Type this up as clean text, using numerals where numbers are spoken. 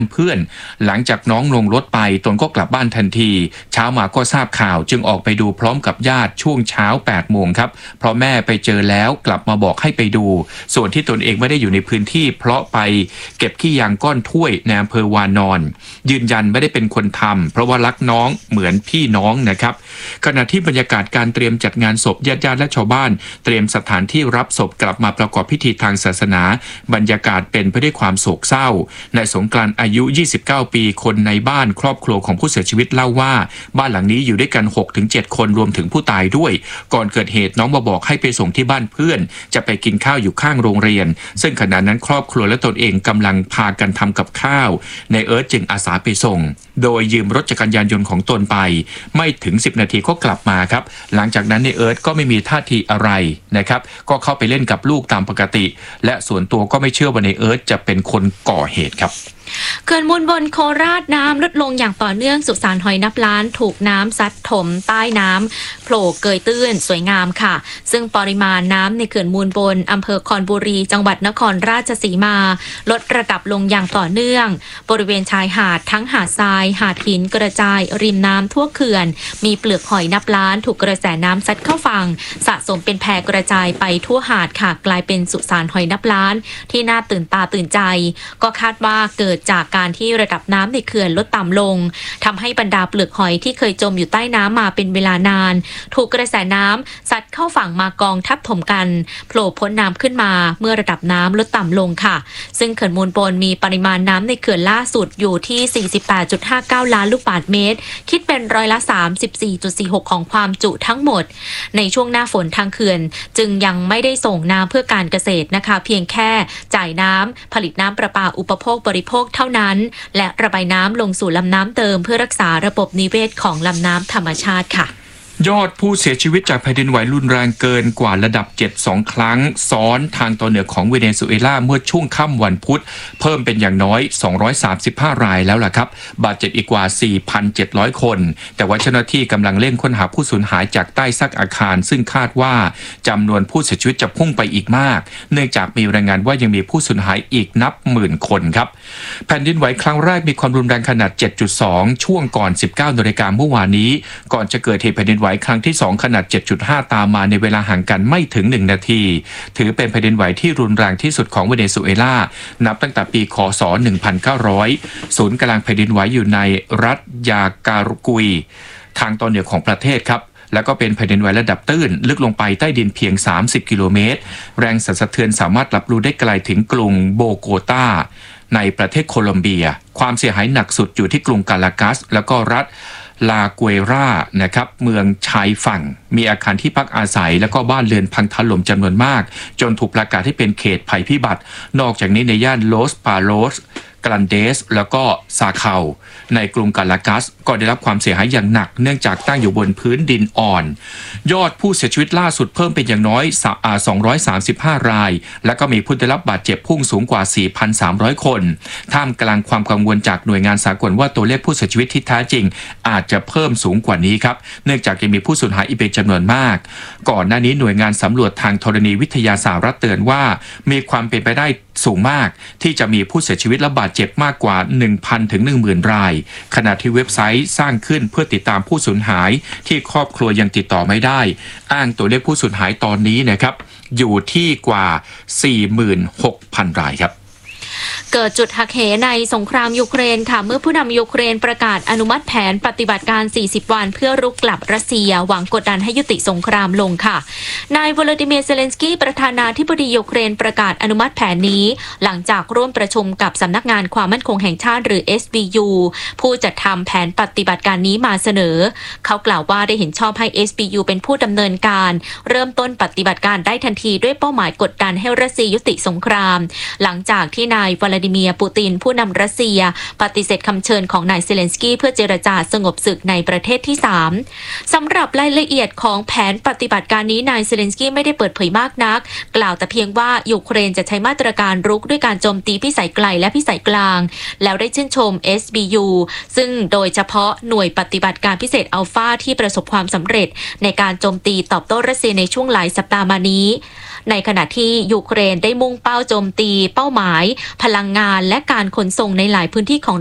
เพื่อนหลังจากน้องลงรถไปตนก็กลับบ้านทันทีเช้ามาก็ทราบข่าวจึงออกไปดูพร้อมกับญาติช่วงเช้า8 โมงครับเพราะแม่ไปเจอแล้วกลับมาบอกให้ไปดูส่วนที่ตนเองไม่ได้อยู่ในพื้นที่เพราะไปเก็บขี้ยางก้อนถ้วยในอำเภอวานอนยืนยันไม่ได้เป็นคนทำเพราะว่ารักน้องเหมือนพี่น้องนะครับขณะที่บรรยากาศการเตรียมจัดงานศพญาติและชาวบ้านเตรียมสถานที่รับศพกลับมาประกอบพิธีทางศาสนาบรรยากาศเป็นไปด้วยความโศกเศร้านายสงกรานต์อายุ29 ปีคนในบ้านครอบครัวของผู้เสียชีวิตเล่าว่าบ้านหลังนี้อยู่ด้วยกัน 6-7 คนรวมถึงผู้ตายด้วยก่อนเกิดเหตุน้องมาบอกให้ไปส่งที่บ้านเพื่อนจะไปกินข้าวอยู่ข้างโรงเรียนซึ่งขณะนั้นครอบครัวและตนเองกำลังพากันทำกับข้าวในเอิร์ธจึงอาสาไปส่งโดยยืมรถจักรยานยนต์ของตนไปไม่ถึง10 นาทีก็กลับมาครับหลังจากนั้นในเอิร์ธก็ไม่มีท่าทีอะไรนะครับก็เข้าไปเล่นกับลูกตามปกติและส่วนตัวก็ไม่เชื่อว่าในเอิร์ธจะเป็นคนก่อเหตุครับเขื่อนมูลบนโคราชน้ำลดลงอย่างต่อเนื่องสุสานหอยนับล้านถูกน้ำซัดถมใต้น้ำโผล่เกยตื้นสวยงามค่ะซึ่งปริมาณน้ำในเขื่อนมูลบนอำเภอคอนบุรีจังหวัดนครราชสีมาลดระดับลงอย่างต่อเนื่องบริเวณชายหาดทั้งหาดทรายหาดหินกระจายริมน้ำทั่วเขื่อนมีเปลือกหอยนับล้านถูกกระแสน้ำซัดเข้าฝั่งสะสมเป็นแพกระจายไปทั่วหาดค่ะกลายเป็นสุสานหอยนับล้านที่น่าตื่นตาตื่นใจก็คาดว่าเกิดจากการที่ระดับน้ำในเขื่อนลดต่ำลงทำให้บรรดาเปลือกหอยที่เคยจมอยู่ใต้น้ำมาเป็นเวลานานถูกกระแสน้ำซัดเข้าฝั่งมากองทับถมกันโผล่พ้นน้ำขึ้นมาเมื่อระดับน้ำลดต่ำลงค่ะซึ่งเขื่อนมูลบนมีปริมาณน้ำในเขื่อนล่าสุดอยู่ที่ 48.59 ล้านลูกบาศก์เมตรคิดเป็นร้อยละ 34.46 ของความจุทั้งหมดในช่วงหน้าฝนทางเขื่อนจึงยังไม่ได้ส่งน้ำเพื่อการเกษตรนะคะเพียงแค่จ่ายน้ำผลิตน้ำประปาอุปโภคบริโภคเท่านั้นและระบายน้ำลงสู่ลำน้ำเติมเพื่อรักษาระบบนิเวศของลำน้ำธรรมชาติค่ะยอดผู้เสียชีวิตจากแผ่นดินไหวรุนแรงเกินกว่าระดับ7 2 ครั้งซ้อนทางตอนเหนือของเวเนซุเอลาเมื่อช่วงค่ำวันพุธเพิ่มเป็นอย่างน้อย235 รายแล้วล่ะครับบาดเจ็บอีกกว่า 4,700 คนแต่ว่าเจ้าหน้าที่กำลังเร่งค้นหาผู้สูญหายจากใต้ซากอาคารซึ่งคาดว่าจำนวนผู้เสียชีวิตจะพุ่งไปอีกมากเนื่องจากมีรายงานว่ายังมีผู้สูญหายอีกนับหมื่นคนครับแผ่นดินไหวครั้งแรกมีความรุนแรงขนาด 7.2 ช่วงก่อน 19 นาฬิกาเมื่อวานนี้ก่อนจะเกิดเหตุแผ่นดินไหวครั้งที่2ขนาด 7.5 ตามมาในเวลาห่างกันไม่ถึง1 นาทีถือเป็นแผ่นดินไหวที่รุนแรงที่สุดของเวเนซุเอลานับตั้งแต่ปีคศ1900ศูนย์กลางแผ่นดินไหวอยู่ในรัฐยาการุกุยทางตอนเหนือของประเทศครับแล้วก็เป็นแผ่นดินไหวระดับตื้นลึกลงไปใต้ดินเพียง30 กิโลเมตรแรงสั่นสะเทือนสามารถรับรู้ได้ไกลถึงกรุงโบโกตาในประเทศโคลอมเบียความเสียหายหนักสุดอยู่ที่กรุงกาลากัสแล้วก็รัฐลากัวรานะครับเมืองชายฝั่งมีอาคารที่พักอาศัยแล้วก็บ้านเรือนพังถล่มจำนวนมากจนถูกประกาศให้เป็นเขตภัยพิบัตินอกจากนี้ในย่านโลสปาโลสกรันเดสแล้วก็ซาคาในกรุงกาลากัสก็ได้รับความเสียหายอย่างหนักเนื่องจากตั้งอยู่บนพื้นดินอ่อนยอดผู้เสียชีวิตล่าสุดเพิ่มเป็นอย่างน้อย235 รายและก็มีผู้ได้รับบาดเจ็บพุ่งสูงกว่า 4,300 คนท่ามกลางความกังวลจากหน่วยงานสากลว่าตัวเลขผู้เสียชีวิตที่แท้จริงอาจจะเพิ่มสูงกว่านี้ครับเนื่องจากยังมีผู้สูญหายอีกเป็นจำนวนมากก่อนหน้านี้หน่วยงานสำรวจทางธรณีวิทยาสหรัฐเตือนว่ามีความเป็นไปได้สูงมากที่จะมีผู้เสียชีวิตและบาดเจ็บมากกว่า 1,000 ถึง 10,000 รายขณะที่เว็บไซต์สร้างขึ้นเพื่อติดตามผู้สูญหายที่ครอบครัวยังติดต่อไม่ได้อ้างตัวเลขผู้สูญหายตอนนี้นะครับอยู่ที่กว่า 46,000 รายครับเกิดจุดหักเหในสงครามยูเครนค่ะเมื่อผู้นำยูเครนประกาศอนุมัติแผนปฏิบัติการ40 วันเพื่อรุกกลับรัสเซียหวังกดดันให้ยุติสงครามลงค่ะนายวลาดิเมียร์เซเลนสกี้ประธานาธิบดียูเครนประกาศอนุมัติแผนนี้หลังจากร่วมประชุมกับสำนักงานความมั่นคงแห่งชาติหรือ SBU ผู้จัดทำแผนปฏิบัติการนี้มาเสนอเขากล่าวว่าได้เห็นชอบให้ SBU เป็นผู้ดำเนินการเริ่มต้นปฏิบัติการได้ทันทีด้วยเป้าหมายกดดันให้รัสเซียยุติสงครามหลังจากที่นายวลาดิเมียร์ปูตินผู้นำรัสเซียปฏิเสธคำเชิญของนายเซเลนสกี้เพื่อเจรจาสงบศึกในประเทศที่3สำหรับรายละเอียดของแผนปฏิบัติการนี้นายเซเลนสกี้ไม่ได้เปิดเผยมากนักกล่าวแต่เพียงว่ายูเครนจะใช้มาตรการรุกด้วยการโจมตีพิสัยไกลและพิสัยกลางแล้วได้ชื่นชม SBU ซึ่งโดยเฉพาะหน่วยปฏิบัติการพิเศษอัลฟาที่ประสบความสำเร็จในการโจมตีตอบโต้รัสเซียในช่วงหลายสัปดาห์มานี้ในขณะที่ยูเครนได้มุ่งเป้าโจมตีเป้าหมายพลังงานและการขนส่งในหลายพื้นที่ของ